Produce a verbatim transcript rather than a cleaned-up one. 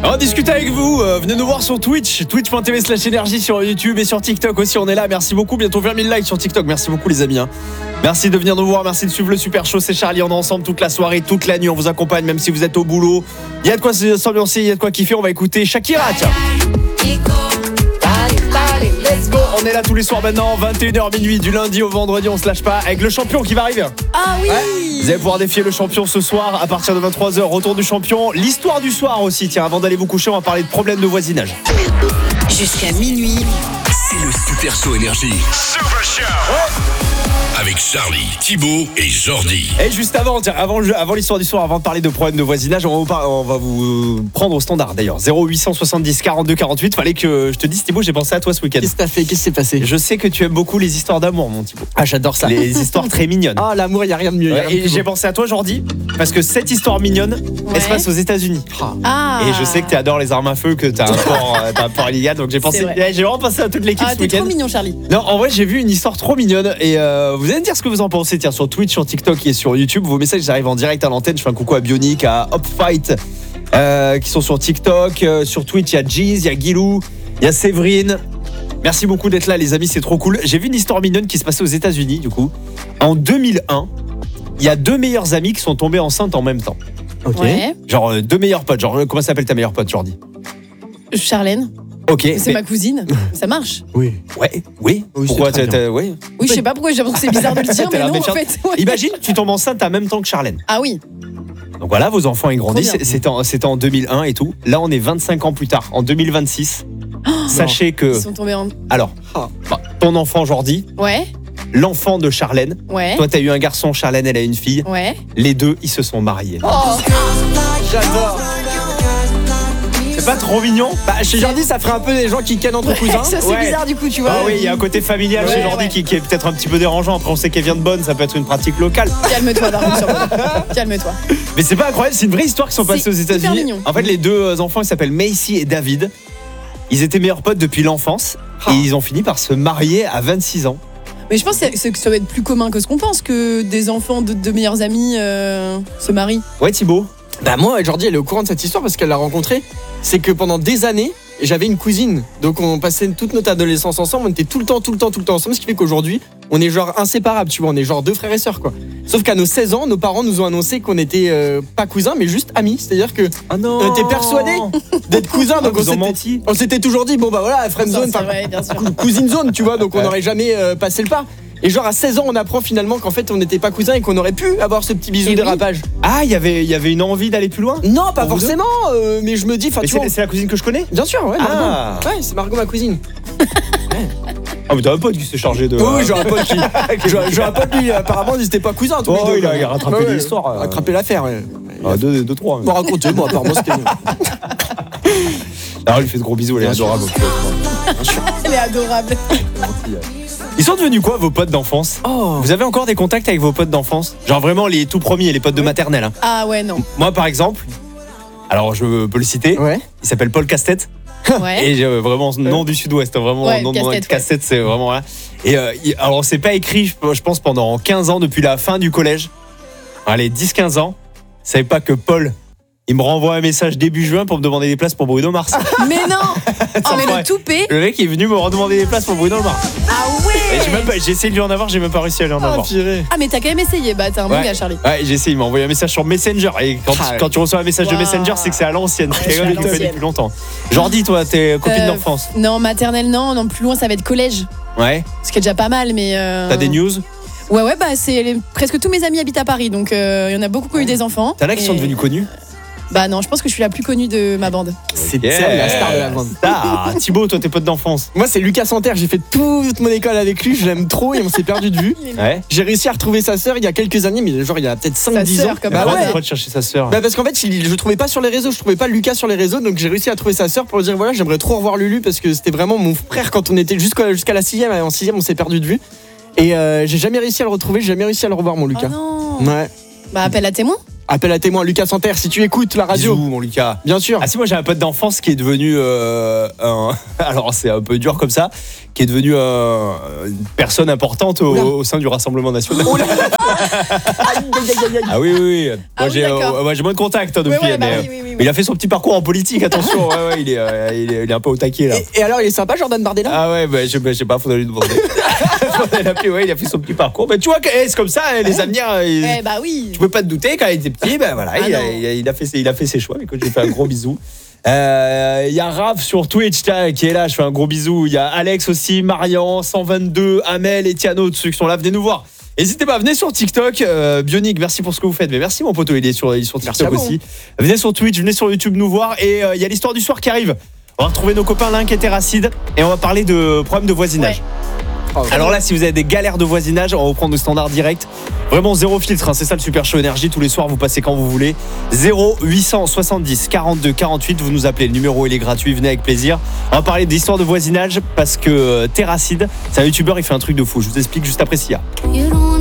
On discute avec vous, euh, venez nous voir sur Twitch, twitch.tv slash énergie sur YouTube et sur TikTok aussi, on est là, merci beaucoup, bientôt vingt mille likes sur TikTok, merci beaucoup les amis. Hein. Merci de venir nous voir, merci de suivre le Super Show, c'est Charlie, on est ensemble toute la soirée, toute la nuit, on vous accompagne même si vous êtes au boulot. Il y a de quoi s'ambiancer, il y a de quoi kiffer, on va écouter Shakira, tiens. Let's go. On est là tous les soirs maintenant, vingt et une heures minuit, du lundi au vendredi, on se lâche pas, avec le champion qui va arriver. Ah oui. Ouais. Vous allez pouvoir défier le champion ce soir à partir de vingt-trois heures, retour du champion. L'histoire du soir aussi, tiens, avant d'aller vous coucher, on va parler de problèmes de voisinage. Jusqu'à minuit, c'est le Super Show Énergie. Super Show. Ouais. Avec Charlie, Thibaut et Jordi. Et juste avant, tiens, avant, le, avant l'histoire du soir, avant de parler de problèmes de voisinage, on va vous, par, on va vous prendre au standard d'ailleurs. zéro huit cent soixante-dix quarante-deux quarante-huit. Fallait que je te dise, Thibaut, j'ai pensé à toi ce week-end. Qu'est-ce que t'as fait? Qu'est-ce qui s'est passé? Je sais que tu aimes beaucoup les histoires d'amour, mon Thibaut. Ah, j'adore ça. Les histoires très mignonnes. Ah, l'amour, il n'y a rien de mieux. Ouais, et j'ai pensé à toi, Jordi, parce que cette histoire mignonne, ouais. elle se passe aux États-Unis. Ah. Et je sais que tu adores les armes à feu, que tu as un port, t'as un port illégal, donc j'ai pensé, j'ai vraiment pensé à toute l'équipe ah, ce week-end. Ah, t'es trop mignon, Charlie. Non, en vrai, j'ai vu une histoire trop mignonne et euh, vous allez me dire ce que vous en pensez. Tiens, sur Twitch, sur TikTok et sur YouTube, vos messages arrivent en direct à l'antenne. Je fais un coucou à Bionic, à Hopfight, euh, qui sont sur TikTok. Euh, sur Twitch, il y a Jeez, il y a Guilou, il y a Séverine. Merci beaucoup d'être là, les amis, c'est trop cool. J'ai vu une histoire mignonne qui se passait aux États-Unis, du coup. En deux mille un, il y a deux meilleures amies qui sont tombées enceintes en même temps. Ok. Ouais. Genre euh, deux meilleurs potes. Genre, comment s'appelle ta meilleure pote, Jordi? Charlène. Ok. C'est mais... ma cousine, ça marche. Oui. Ouais, oui. oui pourquoi t'as, t'as, ouais. Oui, je sais pas pourquoi, j'ai l'impression que c'est bizarre de le dire, mais non, en fait. Ouais. Imagine, tu tombes enceinte en même temps que Charlène. Ah oui. Donc voilà, vos enfants ils grandissent. C'était en, c'était en deux mille un et tout. Là, on est vingt-cinq ans plus tard, en deux mille vingt-six. Oh, sachez que. Ils sont tombés en. Alors, oh. bah, ton enfant Jordi. Ouais. L'enfant de Charlène. Ouais. Toi, t'as eu un garçon, Charlène, elle a une fille. Ouais. Les deux, ils se sont mariés. Oh. J'adore. C'est pas trop mignon? Bah, chez Jordi, ça ferait un peu des gens qui kennent entre cousins. Ça, c'est ouais. bizarre du coup, tu vois. Ah oui, il y a un côté familial ouais, chez Jordi ouais. qui, qui est peut-être un petit peu dérangeant. Après, on sait qu'elle vient de Bonne, ça peut être une pratique locale. Calme-toi, Darwin, sur Calme-toi. Mais c'est pas incroyable, c'est une vraie histoire qui sont passées aux États-Unis. En fait, les deux enfants, ils s'appellent Macy et David. Ils étaient meilleurs potes depuis l'enfance oh. et ils ont fini par se marier à vingt-six ans. Mais je pense que ça va être plus commun que ce qu'on pense, que des enfants de, de meilleurs amis euh, se marient. Ouais, Thibaut. Bah moi, Jordi, elle est au courant de cette histoire parce qu'elle l'a rencontrée. C'est que pendant des années, j'avais une cousine. Donc on passait toute notre adolescence ensemble. On était tout le temps, tout le temps, tout le temps ensemble. Ce qui fait qu'aujourd'hui, on est genre inséparables, tu vois. On est genre deux frères et sœurs, quoi. Sauf qu'à nos seize ans, nos parents nous ont annoncé qu'on était euh, pas cousins, mais juste amis. C'est-à-dire que ah non. on était persuadés d'être cousins. Donc ah, on, s'était, menti. on s'était toujours dit, bon bah voilà, friend zone, vrai, cousine zone, tu vois. Donc on n'aurait jamais euh, passé le pas. Et genre à seize ans, on apprend finalement qu'en fait on n'était pas cousins et qu'on aurait pu avoir ce petit bisou et dérapage. Oui. Ah, y avait, y avait une envie d'aller plus loin? Non, pas forcément, euh, mais je me dis... Mais c'est, c'est la cousine que je connais? Bien sûr, ouais, Margot. Ah. Ouais, c'est Margot ma cousine. Ah, mais t'as un pote qui s'est chargé de... Oui, j'ai un pote qui... j'ai, j'ai un pote qui, apparemment, ils étaient pas cousins. Oh, il a, il a rattrapé ouais, l'histoire. Euh... Rattrapé l'affaire, ouais. Ah, deux, deux, trois. Pour raconter, moi, apparemment, c'était... Alors, il lui fait de gros bisous, elle est adorable. Elle est adorable. Ils sont devenus quoi, vos potes d'enfance? Oh. Vous avez encore des contacts avec vos potes d'enfance? Genre vraiment les tout premiers, les potes de maternelle hein. Ah ouais, non. Moi, par exemple, alors je peux le citer, ouais. il s'appelle Paul Castet. Ouais. Et euh, vraiment, nom du sud-ouest, vraiment, ouais, nom Castet, de Castet, ouais. C'est vraiment là. Et euh, il, alors, on s'est pas écrit, je, je pense, pendant quinze ans, depuis la fin du collège. Allez, dix quinze ans. Vous savez pas que Paul, il me renvoie un message début juin pour me demander des places pour Bruno Mars. Mais non. Oh, mais le toupet. Le mec est venu me redemander des places pour Bruno Mars. Ah ouais. Et j'ai, même pas, j'ai essayé de lui en avoir, j'ai même pas réussi à lui en avoir. Oh, ah mais t'as quand même essayé, bah t'es un ouais. bon gars, Charlie. Ouais, j'ai essayé, il m'a envoyé un message sur Messenger. Et quand, ah, quand tu reçois un message wow. de Messenger, c'est que c'est à l'ancienne. C'est quelqu'un qui le fait depuis longtemps. Jordi, toi, t'es copine euh, d'enfance? Non, maternelle, non, non, plus loin, ça va être collège. Ouais. Ce qui est déjà pas mal, mais. Euh... T'as des news? Ouais, ouais, bah c'est les... presque tous mes amis habitent à Paris, donc il euh, y en a beaucoup qui ont eu des enfants. T'en as qui et... sont devenus connus? Bah non, je pense que je suis la plus connue de ma bande. C'est yeah. la star de la bande. Ah, Thibaut, toi, t'es pote d'enfance. Moi, c'est Lucas Santerre. J'ai fait toute mon école avec lui. Je l'aime trop et on s'est perdu de vue. Ouais. J'ai réussi à retrouver sa sœur il y a quelques années, mais genre il y a peut-être cinq dix ans. Comme bah ouais. ouais. Pourquoi tu cherchais sa sœur? Bah parce qu'en fait, je trouvais pas sur les réseaux. Je trouvais pas Lucas sur les réseaux, donc j'ai réussi à trouver sa sœur pour lui dire voilà, j'aimerais trop revoir Lulu parce que c'était vraiment mon frère quand on était jusqu'à, jusqu'à la sixième. En sixième, on s'est perdu de vue. Et euh, j'ai jamais réussi à le retrouver. J'ai jamais réussi à le revoir, mon Lucas. Oh non. Ouais. Bah, appel à témoin. Appel à témoin, Lucas Santerre, si tu écoutes la radio. Bisous, mon Lucas. Bien sûr. Ah si, moi j'ai un pote d'enfance qui est devenu euh, un... alors c'est un peu dur comme ça, qui est devenu euh, une personne importante au, au sein du Rassemblement National. Ah oui, oui, oui. Moi, Ah oui, j'ai, d'accord. euh, moi, j'ai moins de contact hein, depuis, Ouais, ouais, bah mais, oui, oui, oui, oui. mais il a fait son petit parcours en politique, attention, ouais, ouais, il, est, euh, il, est, il est un peu au taquet là. Et, et alors, il est sympa, Jordan Bardella? Ah ouais, bah, je, bah, je sais pas, faudrait lui demander. Faudrait l'appeler, ouais, il a fait son petit parcours. Mais tu vois, que, eh, c'est comme ça, eh, les avenirs, ils- Eh bah oui. tu peux pas te douter, quand il était petit, ben voilà, Ah il, a, non. il, a, il a fait ses, il a fait ses choix. Écoute, je lui fais un gros bisou. Euh, Il y a Raph sur Twitch tiens, qui est là, je fais un gros bisou. Il y a Alex aussi, Marian, cent vingt-deux, Amel, Etiano, tous ceux qui sont là, venez nous voir. N'hésitez pas, venez sur TikTok. Euh, Bionic, merci pour ce que vous faites. Mais merci mon poteau, il est sur, il est sur Merci TikTok à vous. aussi. Venez sur Twitch, venez sur YouTube nous voir. Et euh, il y a l'histoire du soir qui arrive. On va retrouver nos copains Link et Terracide. Et on va parler de problèmes de voisinage. Ouais. Oh, Alors là, si vous avez des galères de voisinage, on va vous prendre le standard direct. Vraiment zéro filtre, hein, c'est ça le Super Show Énergie. Tous les soirs, vous passez quand vous voulez. zéro huit cent soixante-dix quarante-deux quarante-huit, vous nous appelez. Le numéro, il est gratuit, venez avec plaisir. On va parler d'histoire de voisinage parce que euh, Terracide, c'est un youtubeur, il fait un truc de fou. Je vous explique juste après Sia. You don't wanna